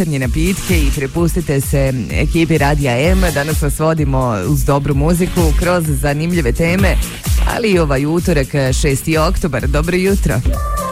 jutarnje napitke i prepustite se ekipi Radija M. Danas vas vodimo uz dobru muziku, kroz zanimljive teme, ali i ovaj utorak, 6. oktobar. Dobro jutro.